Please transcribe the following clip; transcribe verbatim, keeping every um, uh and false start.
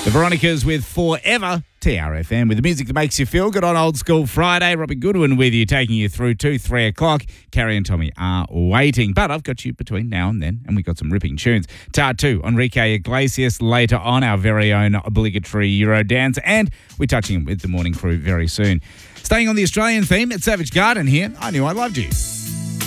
The Veronicas with Forever, T R F M, with the music that makes you feel good on Old School Friday. Robbie Goodwin with you, taking you through to three o'clock. Carrie and Tommy are waiting, but I've got you between now and then, and we've got some ripping tunes. Tattoo, Enrique Iglesias later on, our very own obligatory Euro dance, and we're touching it with the morning crew very soon. Staying on the Australian theme, it's Savage Garden here. I Knew I Loved You.